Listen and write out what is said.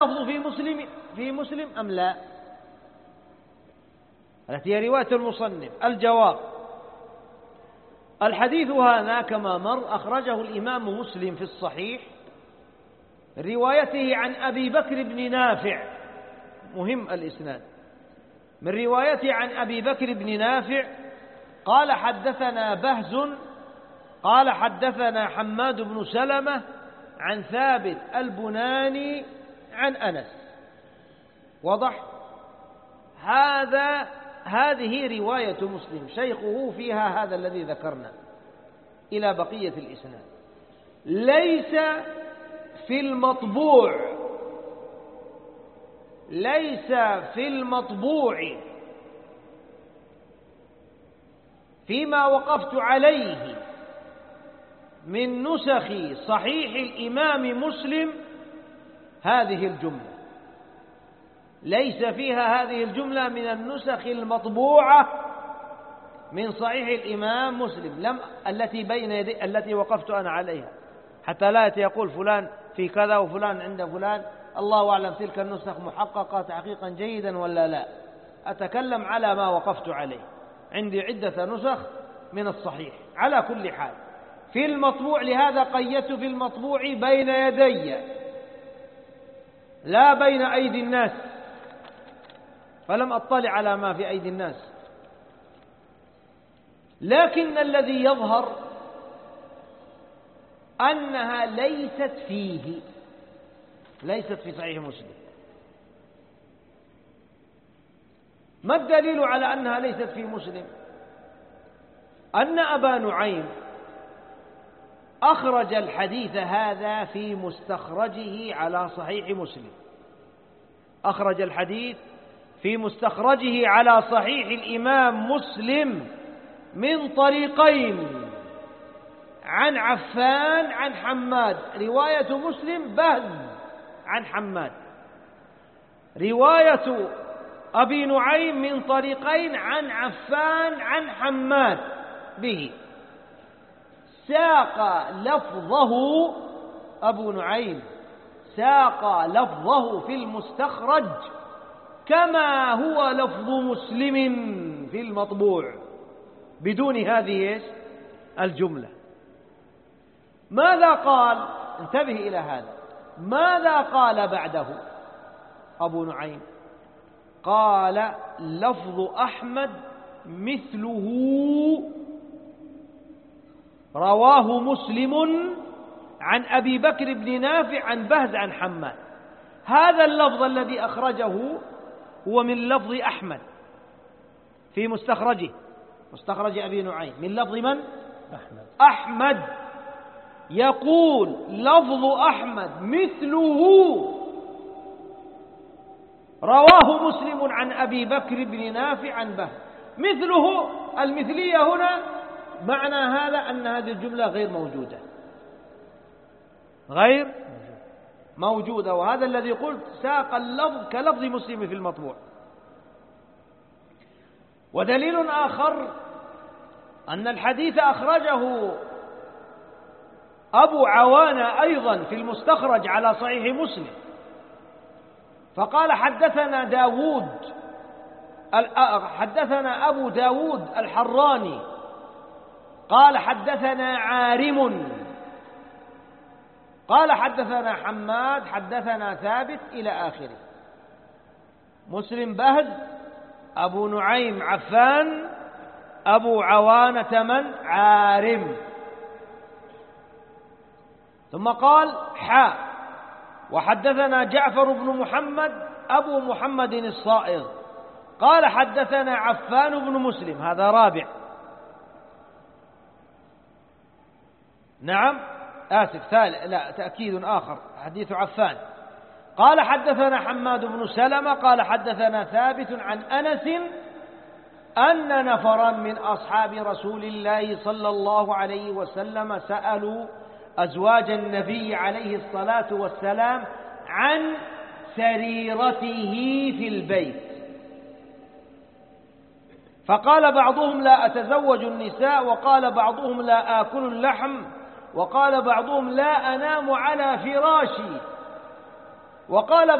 اللفظ في مسلم أم لا؟ التي هي رواية المصنف. الجواب: الحديث هذا كما مر أخرجه الإمام مسلم في الصحيح روايته عن أبي بكر بن نافع، مهم الإسناد، من روايته عن أبي بكر بن نافع قال حدثنا بهز قال حدثنا حماد بن سلمة عن ثابت البناني عن أنس. وضح؟ هذه رواية مسلم، شيخه فيها هذا الذي ذكرنا إلى بقية الإسناد. ليس في المطبوع فيما وقفت عليه من نسخ صحيح الإمام مسلم هذه الجملة، ليس فيها هذه الجملة من النسخ المطبوعة من صحيح الإمام مسلم التي بين يدي التي وقفت أنا عليها، حتى لا يقول فلان في كذا وفلان عند فلان، الله أعلم تلك النسخ محققة تحقيقا جيدا ولا لا. أتكلم على ما وقفت عليه، عندي عدة نسخ من الصحيح. على كل حال في المطبوع، لهذا قيدت في المطبوع بين يدي لا بين أيدي الناس، فلم أطلع على ما في أيدي الناس. لكن الذي يظهر أنها ليست في صحيح مسلم. ما الدليل على أنها ليست في مسلم؟ أن أبا نعيم أخرج الحديث هذا في مستخرجه على صحيح مسلم، أخرج الحديث في مستخرجه على صحيح الإمام مسلم من طريقين عن عفان عن حماد. رواية مسلم بهز عن حماد، رواية أبي نعيم من طريقين عن عفان عن حماد به. ساق لفظه أبو نعيم، ساق لفظه في المستخرج كما هو لفظ مسلم في المطبوع بدون هذه الجملة. ماذا قال؟ انتبه إلى هذا. ماذا قال بعده أبو نعيم؟ قال لفظ أحمد مثله رواه مسلم عن أبي بكر بن نافع عن بهز عن حماد. هذا اللفظ الذي أخرجه هو من لفظ أحمد في مستخرجه، مستخرج أبي نعيم، من لفظ من؟ أحمد. يقول لفظ أحمد مثله رواه مسلم عن أبي بكر بن نافع عن بهز. مثله، المثلية هنا معنى هذا أن هذه الجملة غير موجودة، وهذا الذي قلت ساق اللفظ كلفظ مسلم في المطبوع. ودليل آخر أن الحديث أخرجه أبو عوانة أيضا في المستخرج على صحيح مسلم، فقال حدثنا أبو داود الحراني قال حدثنا عارم قال حدثنا حماد حدثنا ثابت إلى آخره. مسلم بهز، أبو نعيم عفان، أبو عوانة من؟ عارم. ثم قال وحدثنا جعفر بن محمد أبو محمد الصائغ قال حدثنا عفان بن مسلم، هذا رابع. نعم تأكيد آخر، حديث عفان. قال حدثنا حماد بن سلمة قال حدثنا ثابت عن أنس أن نفرا من أصحاب رسول الله صلى الله عليه وسلم سألوا أزواج النبي عليه الصلاة والسلام عن سريرته في البيت، فقال بعضهم لا أتزوج النساء، وقال بعضهم لا آكل اللحم، وقال بعضهم لا أنام على فراشي، وقال